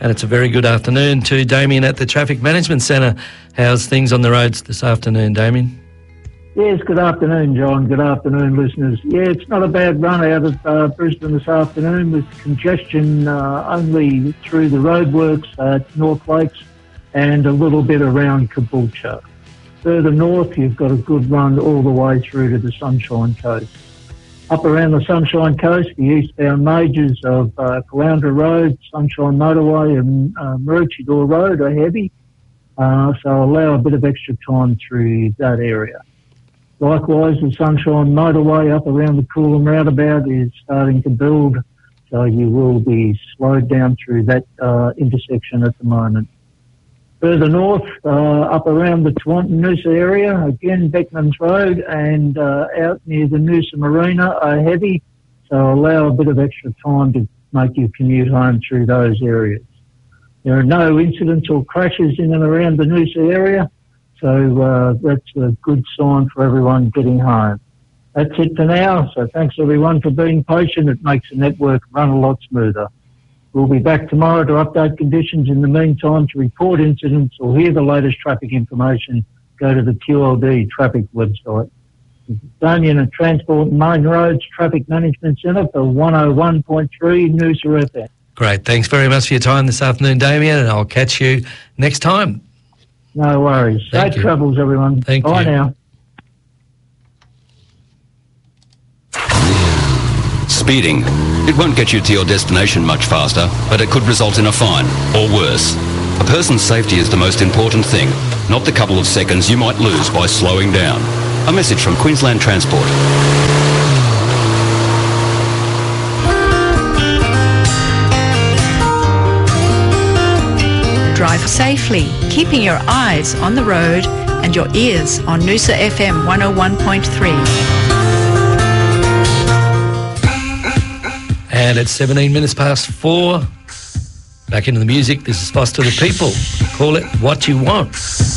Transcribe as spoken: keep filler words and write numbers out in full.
And it's a very good afternoon to Damien at the Traffic Management Centre. How's things on the roads this afternoon, Damien? Yes, good afternoon, John. Good afternoon, listeners. Yeah, it's not a bad run out of uh, Brisbane this afternoon with congestion uh, only through the roadworks at North Lakes and a little bit around Caboolture. Further north, you've got a good run all the way through to the Sunshine Coast. Up around the Sunshine Coast, the eastbound majors of uh, Caloundra Road, Sunshine Motorway and uh, Maroochydore Road are heavy, uh, so allow a bit of extra time through that area. Likewise, the Sunshine Motorway up around the Coolum roundabout is starting to build, so you will be slowed down through that uh, intersection at the moment. Further north, uh, up around the Taunton Noosa area, again Beckmans Road and uh, out near the Noosa Marina are heavy, so allow a bit of extra time to make your commute home through those areas. There are no incidents or crashes in and around the Noosa area, so uh, that's a good sign for everyone getting home. That's it for now, so thanks everyone for being patient. It makes the network run a lot smoother. We'll be back tomorrow to update conditions. In the meantime, to report incidents or hear the latest traffic information, go to the Q L D traffic website. Damien and Transport and Main Roads Traffic Management Centre for one oh one point three Noosa F M. Great. Thanks very much for your time this afternoon, Damien, and I'll catch you next time. No worries. Thank Safe you. travels, everyone. Thank Bye you. now. Speeding. It won't get you to your destination much faster, but it could result in a fine, or worse. A person's safety is the most important thing, not the couple of seconds you might lose by slowing down. A message from Queensland Transport. Drive safely, keeping your eyes on the road and your ears on Noosa F M one oh one point three. And it's seventeen minutes past four. Back into the music. This is Foster the People. Call it what you want.